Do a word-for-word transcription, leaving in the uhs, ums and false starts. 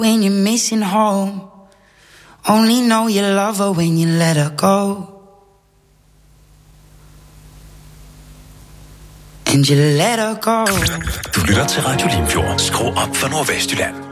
when you're missing home. Only know you love her when you let her go. And you let her go. Du lytter til Radio Limfjord. Skru op for Nordvestjylland.